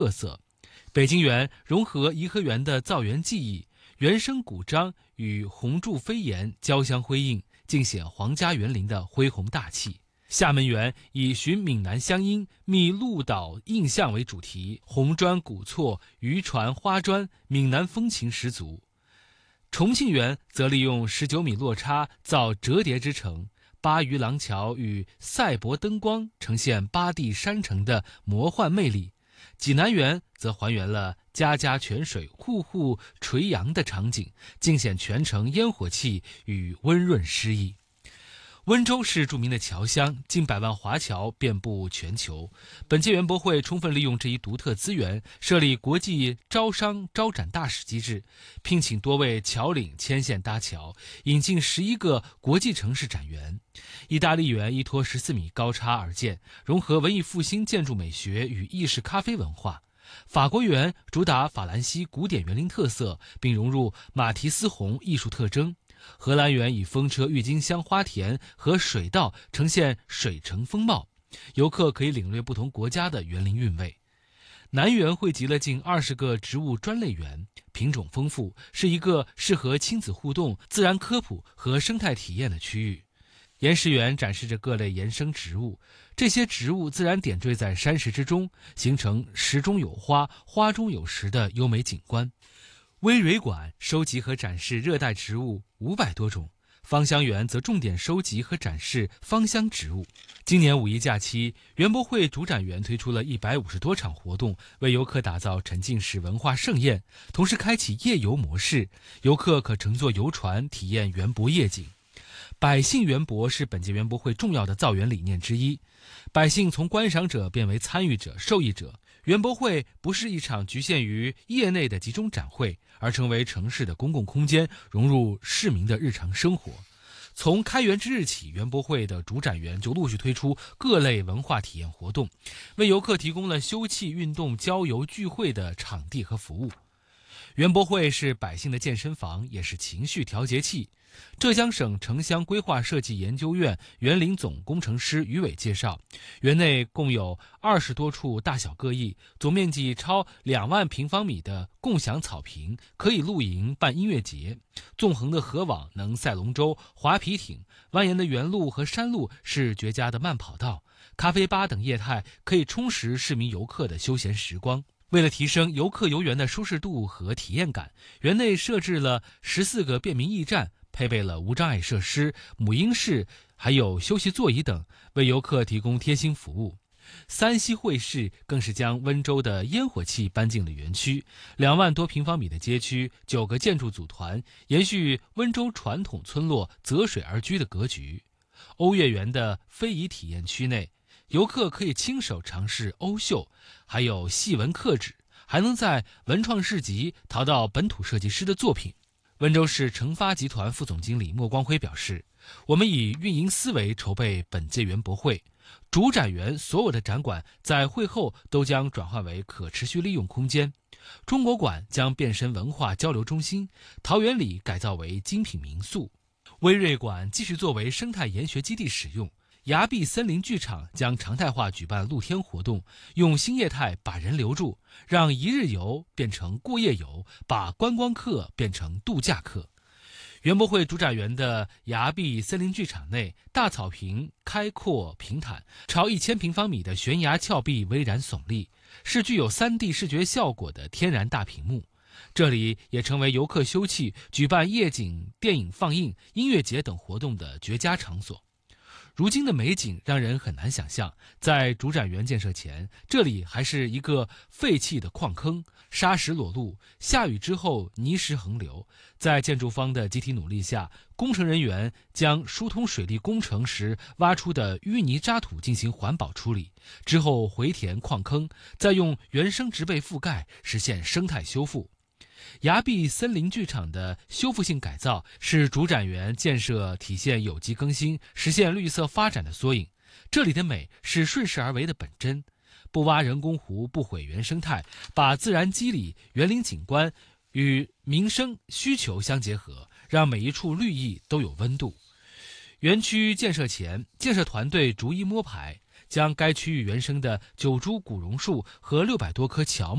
北京园融合颐和园的造园技艺，原生古章与红柱飞檐交相辉映，尽显皇家园林的恢宏大气。厦门园以寻闽南乡音、觅鹿岛印象为主题，红砖古厝、渔船花砖，闽南风情十足。重庆园则利用19米落差造折叠之城，巴渝廊桥与赛博灯光呈现巴地山城的魔幻魅力。济南园则还原了家家泉水、户户垂杨的场景，尽显全城烟火气与温润诗意。温州是著名的侨乡，近100万华侨遍布全球。本届园博会充分利用这一独特资源，设立国际招商招展大使机制，聘请多位侨领牵线搭桥，引进11个国际城市展园。意大利园依托14米高差而建，融合文艺复兴建筑美学与意式咖啡文化。法国园主打法兰西古典园林特色，并融入马蹄丝红艺术特征。荷兰园以风车、郁金香花田和水道呈现水城风貌，游客可以领略不同国家的园林韵味。南园汇集了近20个植物专类园，品种丰富，是一个适合亲子互动、自然科普和生态体验的区域。岩石园展示着各类野生植物，这些植物自然点缀在山石之中，形成石中有花、花中有石的优美景观。葳蕤馆收集和展示热带植物500多种，芳香园则重点收集和展示芳香植物。今年5一假期，园博会主展园推出了150多场活动，为游客打造沉浸式文化盛宴，同时开启夜游模式，游客可乘坐游船体验园博夜景。百姓园博是本届园博会重要的造园理念之一，百姓从观赏者变为参与者、受益者。园博会不是一场局限于业内的集中展会，而成为城市的公共空间，融入市民的日常生活。从开园之日起，园博会的主展园就陆续推出各类文化体验活动，为游客提供了休憩、运动、郊游、聚会的场地和服务。园博会是百姓的健身房，也是情绪调节器。浙江省城乡规划设计研究院园林总工程师于伟介绍，园内共有20多处大小各异、总面积超2万平方米的共享草坪，可以露营办音乐节。纵横的河网能赛龙舟、划皮艇，蜿蜒的原路和山路是绝佳的慢跑道，咖啡吧等业态可以充实市民游客的休闲时光。为了提升游客游园的舒适度和体验感，园内设置了14个便民驿站，配备了无障碍设施、母婴室，还有休息座椅等，为游客提供贴心服务。三溪会市更是将温州的烟火气搬进了园区，2万多平方米的街区，9个建筑组团，延续温州传统村落择水而居的格局。瓯越园的非遗体验区内，游客可以亲手尝试瓯绣，还有细纹刻纸，还能在文创市集淘到本土设计师的作品。温州市成发集团副总经理莫光辉表示，我们以运营思维筹备本届园博会，主展园所有的展馆在会后都将转换为可持续利用空间。中国馆将变身文化交流中心，桃园里改造为精品民宿，威瑞馆继续作为生态研学基地使用。崖壁森林剧场将常态化举办露天活动，用新业态把人留住，让一日游变成过夜游，把观光客变成度假客。园博会主展园的崖壁森林剧场内，大草坪开阔平坦，超1000平方米的悬崖峭壁巍然耸立，是具有3D 视觉效果的天然大屏幕。这里也成为游客休憩、举办夜景、电影放映、音乐节等活动的绝佳场所。如今的美景让人很难想象，在主展园建设前，这里还是一个废弃的矿坑，沙石裸露，下雨之后泥石横流。在建筑方的集体努力下，工程人员将疏通水利工程时挖出的淤泥渣土进行环保处理，之后回填矿坑，再用原生植被覆盖，实现生态修复。崖壁森林剧场的修复性改造是主展园建设体现有机更新、实现绿色发展的缩影。这里的美是顺势而为的本真，不挖人工湖，不毁原生态，把自然肌理、园林景观与民生需求相结合，让每一处绿意都有温度。园区建设前，建设团队逐一摸排， 将该区域原生的9株古榕树和600多棵乔木